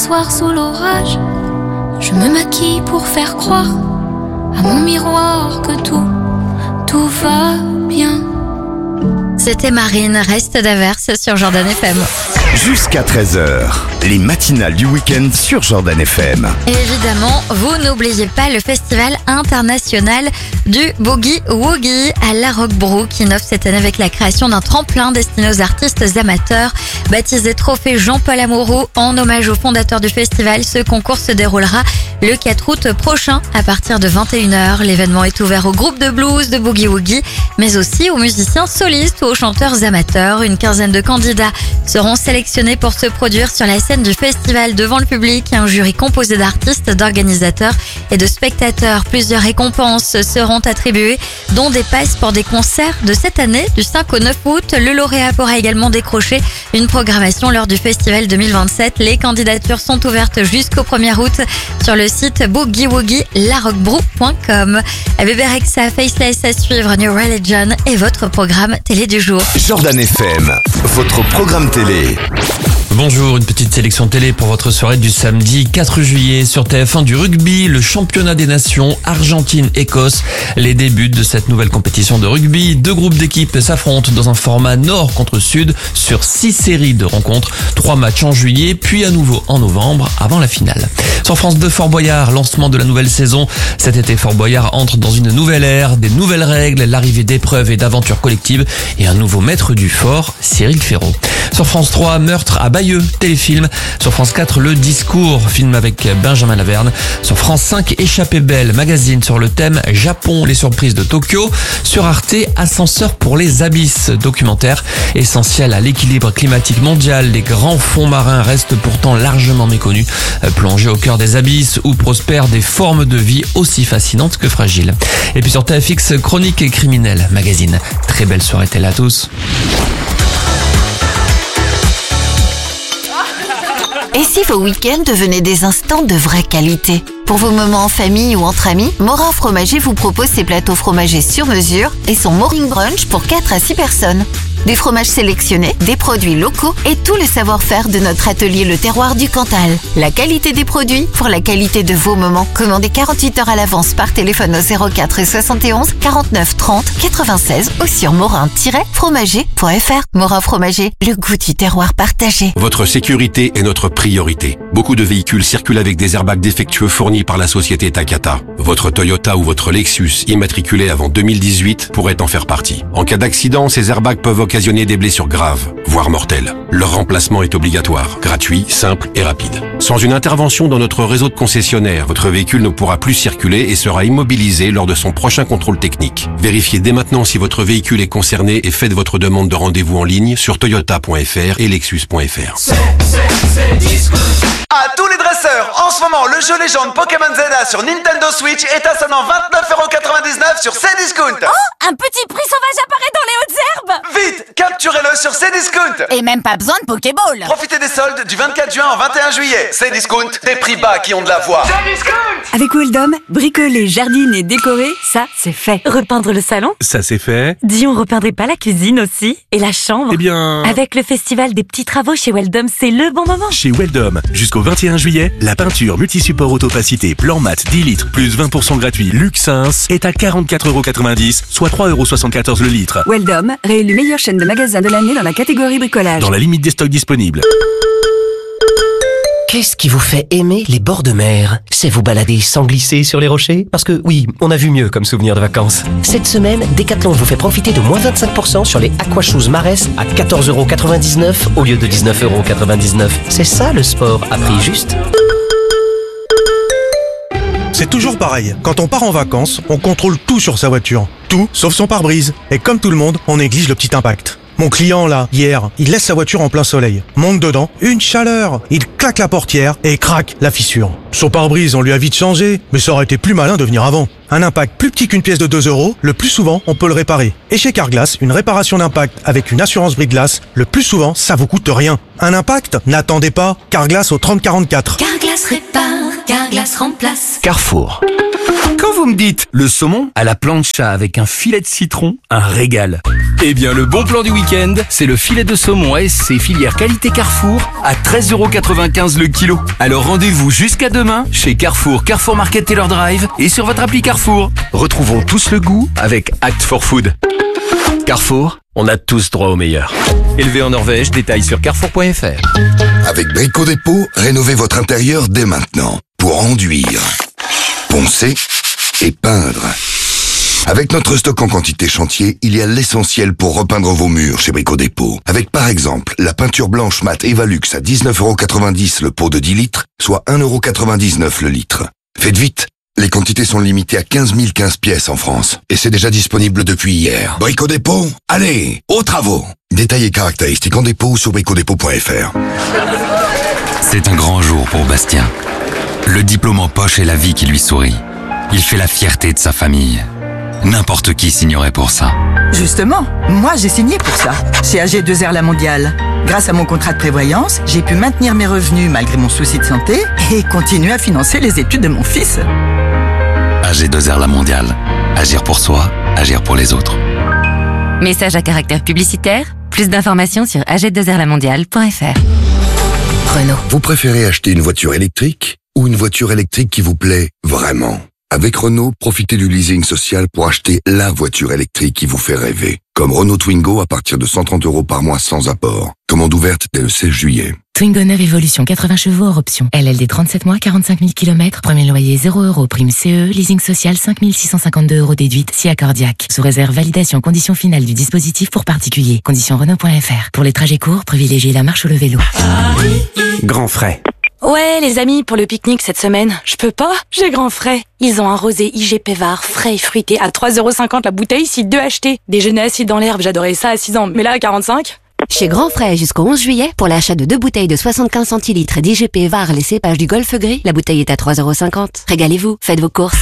soir sous l'orage, je me maquille pour faire croire à mon miroir que tout va bien. C'était Marine, reste d'averse sur Jordan FM. Jusqu'à 13h, les matinales du week-end sur Jordan FM. Et évidemment, vous n'oubliez pas le festival international du Boogie Woogie à La Roquebrou qui innove cette année avec la création d'un tremplin destiné aux artistes amateurs. Baptisé Trophée Jean-Paul Amouroux en hommage au fondateur du festival, ce concours se déroulera le 4 août prochain à partir de 21h. L'événement est ouvert aux groupes de blues, de Boogie Woogie, mais aussi aux musiciens solistes ou aux chanteurs amateurs. Une quinzaine de candidats seront sélectionnés pour se produire sur la scène du festival devant le public. Un jury composé d'artistes, d'organisateurs et de spectateurs. Plusieurs récompenses seront attribuées, dont des passes pour des concerts de cette année, du 5 au 9 août. Le lauréat pourra également décrocher une programmation lors du festival 2027. Les candidatures sont ouvertes jusqu'au 1er août sur le site boogiewoogie-laroquebrou.com. Bébé Rexha, Faceless à suivre, New Religion et votre programme télé du jour. Jordan FM, votre programme télé. Bonjour, une petite sélection télé pour votre soirée du samedi 4 juillet sur TF1 du rugby, le championnat des nations Argentine-Écosse. Les débuts de cette nouvelle compétition de rugby, 2 groupes d'équipes s'affrontent dans un format nord contre sud sur 6 séries de rencontres, 3 matchs en juillet puis à nouveau en novembre avant la finale. Sur France 2, Fort Boyard, lancement de la nouvelle saison. Cet été, Fort Boyard entre dans une nouvelle ère, des nouvelles règles, l'arrivée d'épreuves et d'aventures collectives et un nouveau maître du fort, Cyril Ferraud. Sur France 3, Meurtre à Bayeux, téléfilm. Sur France 4, Le Discours, film avec Benjamin Laverne. Sur France 5, Échappée belle, magazine sur le thème Japon, les surprises de Tokyo. Sur Arte, Ascenseur pour les abysses, documentaire essentiel à l'équilibre climatique mondial. Les grands fonds marins restent pourtant largement méconnus. Plongés au cœur des abysses où prospèrent des formes de vie aussi fascinantes que fragiles. Et puis sur TFX, Chronique et criminelle, magazine. Très belle soirée télé à tous. Et si vos week-ends devenaient des instants de vraie qualité? Pour vos moments en famille ou entre amis, Morin Fromager vous propose ses plateaux fromagers sur mesure et son Morning Brunch pour 4 à 6 personnes. Des fromages sélectionnés, des produits locaux et tout le savoir-faire de notre atelier Le Terroir du Cantal. La qualité des produits pour la qualité de vos moments. Commandez 48 heures à l'avance par téléphone au 04 71 49 30 96 ou sur morin-fromager.fr. Morin Fromager, le goût du terroir partagé. Votre sécurité est notre priorité. Beaucoup de véhicules circulent avec des airbags défectueux fournis par la société Takata. Votre Toyota ou votre Lexus immatriculé avant 2018 pourrait en faire partie. En cas d'accident, ces airbags peuvent occasionner des blessures graves, voire mortelles. Leur remplacement est obligatoire, gratuit, simple et rapide. Sans une intervention dans notre réseau de concessionnaires, votre véhicule ne pourra plus circuler et sera immobilisé lors de son prochain contrôle technique. Vérifiez dès maintenant si votre véhicule est concerné et faites votre demande de rendez-vous en ligne sur toyota.fr et lexus.fr. À tous les dresseurs, en ce moment, le jeu légende Pokémon Zelda sur Nintendo Switch est à seulement 29,99€ sur Cdiscount. Oh, un petit prix sauvage apparaît dans les hautes herbes. Vite, capturez-le sur Cdiscount. Et même pas besoin de Pokéball. Profitez des soldes du 24 juin au 21 juillet. Cdiscount, des prix bas qui ont de la voix. Avec Weldom, bricoler, jardiner, décorer, ça, c'est fait. Repeindre le salon, ça c'est fait. dis on repeindrait pas la cuisine aussi? Et la chambre? Eh bien... Avec le festival des petits travaux chez Weldom, c'est le bon moment. Chez Weldom, jusqu'au 21 juillet, la peinture multi-support autopacité Blanc Mat 10 litres plus 20% gratuit Luxins est à 44,90€, soit 3,74€ le litre. Weldom, réélu meilleure chaîne de magasins de l'année dans la catégorie bricolage. Dans la limite des stocks disponibles. Qu'est-ce qui vous fait aimer les bords de mer? C'est vous balader sans glisser sur les rochers? Parce que oui, on a vu mieux comme souvenir de vacances. Cette semaine, Decathlon vous fait profiter de moins 25% sur les Aquashoes Marès à 14,99€ au lieu de 19,99€. C'est ça le sport à prix juste. C'est toujours pareil. Quand on part en vacances, on contrôle tout sur sa voiture. Tout, sauf son pare-brise. Et comme tout le monde, on néglige le petit impact. Mon client là, hier, il laisse sa voiture en plein soleil. Monte dedans, une chaleur. Il claque la portière et craque la fissure. Son pare-brise, on lui a vite changé, mais ça aurait été plus malin de venir avant. Un impact plus petit qu'une pièce de 2€, le plus souvent, on peut le réparer. Et chez Carglass, une réparation d'impact avec une assurance brise-glace, le plus souvent, ça vous coûte rien. Un impact? N'attendez pas. Carglass au 3044. Carglass répare, Carglass remplace. Carrefour. Quand vous me dites le saumon à la plancha avec un filet de citron, un régal. Eh bien, le bon plan du week-end, c'est le filet de saumon ASC filière qualité Carrefour à 13,95 € le kilo. Alors rendez-vous jusqu'à demain chez Carrefour, Carrefour Market Taylor Drive et sur votre appli Carrefour. Retrouvons tous le goût avec Act for Food. Carrefour, on a tous droit au meilleur. Élevé en Norvège, détails sur carrefour.fr. Avec Brico Dépôt, rénovez votre intérieur dès maintenant pour enduire, poncer et peindre. Avec notre stock en quantité chantier, il y a l'essentiel pour repeindre vos murs chez Brico Dépôt. Avec par exemple la peinture blanche mat Evalux à 19,90 € le pot de 10 litres, soit 1,99 € le litre. Faites vite, les quantités sont limitées à 15 015 pièces en France. Et c'est déjà disponible depuis hier. Brico Dépôt, allez, aux travaux. Détails et caractéristiques en dépôt ou sur bricodépôt.fr. C'est un grand jour pour Bastien. Le diplôme en poche et la vie qui lui sourit. Il fait la fierté de sa famille. N'importe qui signerait pour ça. Justement, moi j'ai signé pour ça, chez AG2R La Mondiale. Grâce à mon contrat de prévoyance, j'ai pu maintenir mes revenus malgré mon souci de santé et continuer à financer les études de mon fils. AG2R La Mondiale. Agir pour soi, agir pour les autres. Message à caractère publicitaire. Plus d'informations sur ag2rlamondiale.fr. Renault. Vous préférez acheter une voiture électrique ou une voiture électrique qui vous plaît vraiment? Avec Renault, profitez du leasing social pour acheter la voiture électrique qui vous fait rêver. Comme Renault Twingo à partir de 130 € par mois sans apport. Commande ouverte dès le 16 juillet. Twingo 9 Evolution 80 chevaux hors option. LLD 37 mois, 45 000 km. Premier loyer 0 €. Prime CE. Leasing social 5 652 € déduite si accordiaque. Sous réserve validation conditions finales du dispositif pour particuliers. Conditions Renault.fr. Pour les trajets courts, privilégiez la marche ou le vélo. Grand frais. Ouais, les amis, pour le pique-nique cette semaine, je peux pas, j'ai grand frais. Ils ont un rosé IGP VAR frais et fruité à 3,50 € la bouteille, si 2 achetés. Déjeuner assis dans l'herbe, j'adorais ça à 6 ans, mais là à 45. Chez Grand Frais jusqu'au 11 juillet, pour l'achat de 2 bouteilles de 75 centilitres d'IGP VAR les cépages du Golfe Gris, la bouteille est à 3,50 €. Régalez-vous, faites vos courses.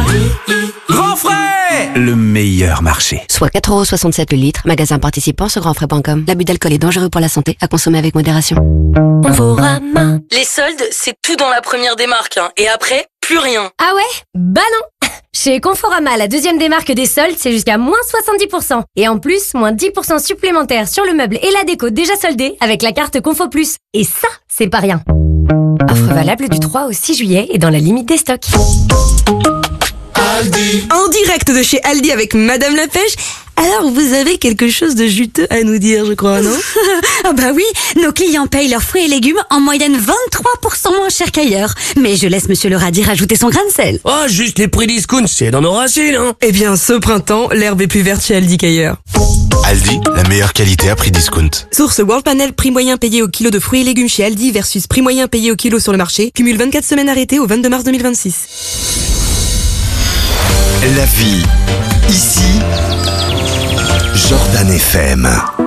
Grand frais, le meilleur marché. Soit 4,67 € le litre, magasin participant sur grandfrais.com. L'abus d'alcool est dangereux pour la santé, à consommer avec modération. Conforama. Les soldes, c'est tout dans la première démarque, hein. Et après, plus rien. Ah ouais? Bah non. Chez Conforama, la deuxième démarque des soldes, c'est jusqu'à moins 70%. Et en plus, moins 10% supplémentaires sur le meuble et la déco déjà soldés avec la carte Confo Plus. Et ça, c'est pas rien. Offre valable du 3 au 6 juillet et dans la limite des stocks. Aldi. En direct de chez Aldi avec Madame la Pêche. Alors, vous avez quelque chose de juteux à nous dire, je crois, non? Ah bah oui, nos clients payent leurs fruits et légumes en moyenne 23% moins cher qu'ailleurs. Mais je laisse Monsieur le radis rajouter son grain de sel. Oh, juste les prix discount, c'est dans nos racines, hein. Eh bien, ce printemps, l'herbe est plus verte chez Aldi qu'ailleurs. Aldi, la meilleure qualité à prix discount. Source World Panel, prix moyen payé au kilo de fruits et légumes chez Aldi versus prix moyen payé au kilo sur le marché. Cumule 24 semaines arrêtées au 22 mars 2026. La vie, ici, Jordan FM.